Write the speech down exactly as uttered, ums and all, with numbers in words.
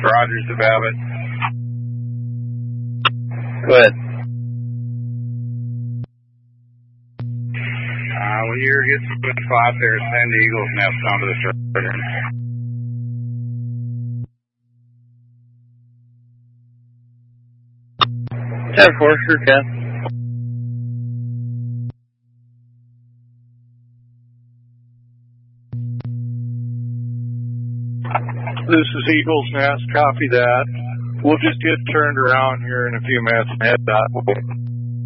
Rogers to Babbitt. Go ahead. Uh, when you get some good spot there, send Eagles Nest onto the structure. ten four, sure can. This is Eagles Nest, copy that. We'll just get turned around here in a few minutes and head that way.